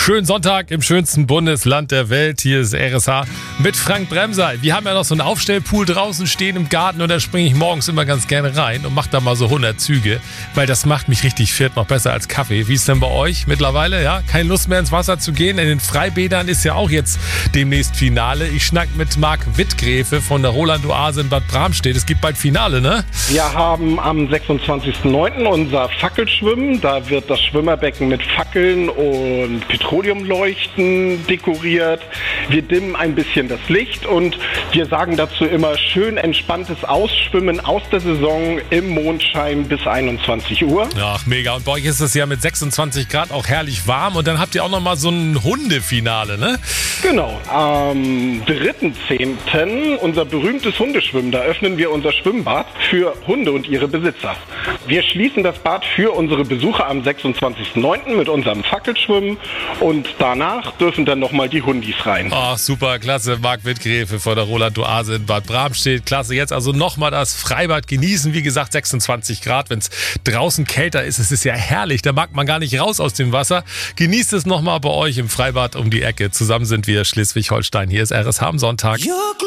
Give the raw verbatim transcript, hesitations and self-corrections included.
Schönen Sonntag im schönsten Bundesland der Welt. Hier ist R S H mit Frank Bremser. Wir haben ja noch so einen Aufstellpool draußen stehen im Garten und da springe ich morgens immer ganz gerne rein und mache da mal so hundert Züge, weil das macht mich richtig fit, noch besser als Kaffee. Wie ist denn bei euch mittlerweile? Ja, keine Lust mehr ins Wasser zu gehen. In den Freibädern ist ja auch jetzt demnächst Finale. Ich schnack mit Marc Wittgräfe von der Roland-Oase in Bad Bramstedt. Es gibt bald Finale, ne? Wir haben am sechsundzwanzigsten neunten unser Fackelschwimmen. Da wird das Schwimmerbecken mit Fackeln und Petroleumleuchten dekoriert. Wir dimmen ein bisschen das Licht und wir sagen dazu immer schön entspanntes Ausschwimmen aus der Saison im Mondschein bis einundzwanzig Uhr. Ach, mega. Und bei euch ist es ja mit sechsundzwanzig Grad auch herrlich warm. Und dann habt ihr auch noch mal so ein Hundefinale, ne? Genau. Am dritten zehnten unser berühmtes Hundeschwimmen. Da öffnen wir unser Schwimmbad für Hunde und ihre Besitzer. Wir schließen das Bad für unsere Besucher am sechsundzwanzigsten neunten mit unserem Fackelschwimmen und danach dürfen dann nochmal die Hundis rein. Ach, super, klasse. Marc Wittgräfe von der Roland-Oase in Bad Bramstedt. Klasse. Jetzt also nochmal das Freibad genießen. Wie gesagt, sechsundzwanzig Grad. Wenn es draußen kälter ist, es ist ja herrlich. Da mag man gar nicht raus aus dem Wasser. Genießt es nochmal bei euch im Freibad um die Ecke. Zusammen sind wir Schleswig-Holstein. Hier ist R S H am Sonntag.